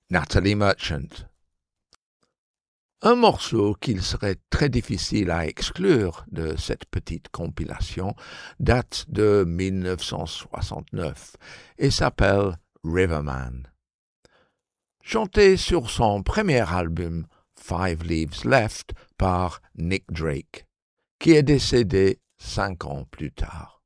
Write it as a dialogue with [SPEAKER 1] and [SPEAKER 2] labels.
[SPEAKER 1] Natalie Merchant. Un morceau qu'il serait très difficile à exclure de cette petite compilation date de 1969 et s'appelle Riverman. Chanté sur son premier album Five Leaves Left par Nick Drake, qui est décédé 5 ans plus tard.